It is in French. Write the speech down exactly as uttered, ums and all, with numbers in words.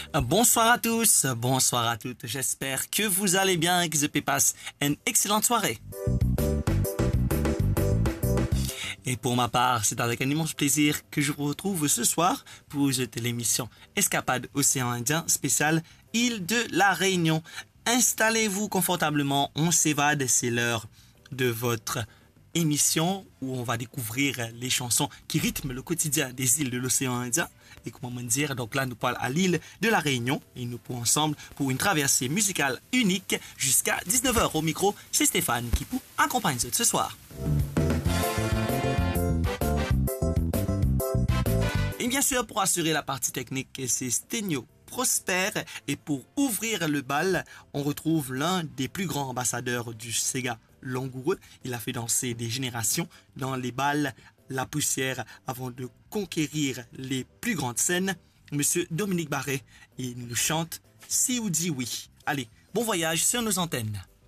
Bonsoir à tous, bonsoir à toutes. J'espère que vous allez bien et que vous passez une excellente soirée. Et pour ma part, c'est avec un immense plaisir que je vous retrouve ce soir pour l'émission Escapade Océan Indien spéciale Île de la Réunion. Installez-vous confortablement, on s'évade, c'est l'heure de votre émission où on va découvrir les chansons qui rythment le quotidien des îles de l'océan Indien. Et comment dire, donc là nous parlons à l'île de la Réunion et nous pourrons ensemble pour une traversée musicale unique jusqu'à dix-neuf heures. Au micro, c'est Stéphane qui vous accompagne ce soir. Et bien sûr, pour assurer la partie technique, c'est Sténio Prosper. Et pour ouvrir le bal, on retrouve l'un des plus grands ambassadeurs du Sega langoureux. Il a fait danser des générations dans les bals La Poussière avant de conquérir les plus grandes scènes. Monsieur Dominique Barret, il nous chante Si ou dit oui. Allez, bon voyage sur nos antennes.